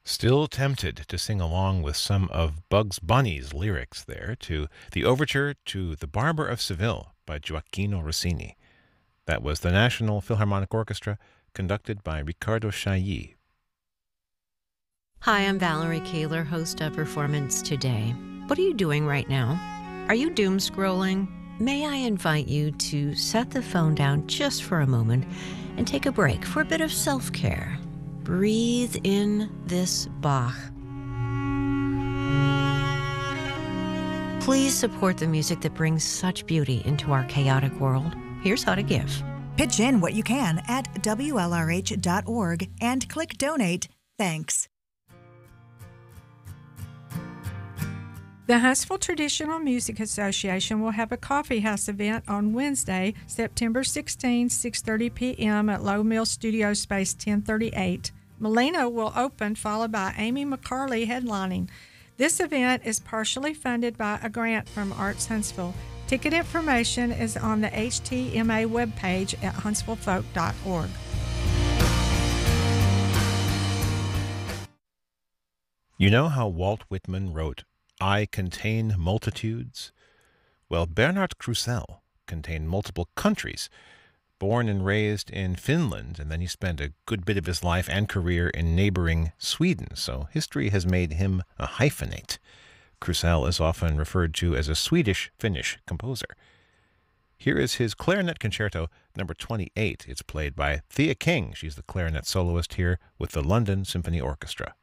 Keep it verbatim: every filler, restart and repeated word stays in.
Still tempted to sing along with some of Bugs Bunny's lyrics there to the overture to The Barber of Seville by Gioacchino Rossini. That was the National Philharmonic Orchestra, conducted by Riccardo Chailly. Hi, I'm Valerie Kaler, host of Performance Today. What are you doing right now? Are you doom scrolling? May I invite you to set the phone down just for a moment and take a break for a bit of self-care. Breathe in this Bach. Please support the music that brings such beauty into our chaotic world. Here's how to give. Pitch in what you can at W L R H dot org and click donate. Thanks. The Huntsville Traditional Music Association will have a coffee house event on Wednesday, September sixteenth, six thirty p.m. at Low Mill Studio Space ten thirty-eight. Melina will open, followed by Amy McCarley headlining. This event is partially funded by a grant from Arts Huntsville. Ticket information is on the H T M A webpage at huntsville folk dot org. You know how Walt Whitman wrote, "I contain multitudes"? Well, Bernard Krusell contained multiple countries. Born and raised in Finland, and then he spent a good bit of his life and career in neighboring Sweden, so history has made him a hyphenate. Krusell is often referred to as a Swedish-Finnish composer. Here is his Clarinet Concerto number twenty-eight. It's played by Thea King. She's the clarinet soloist here with the London Symphony Orchestra.